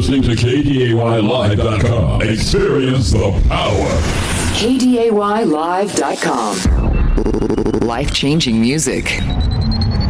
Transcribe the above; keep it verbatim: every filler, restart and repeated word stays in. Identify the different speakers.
Speaker 1: listening to K D A Y live dot com. Experience the power.
Speaker 2: K D A Y live dot com. Life-changing music.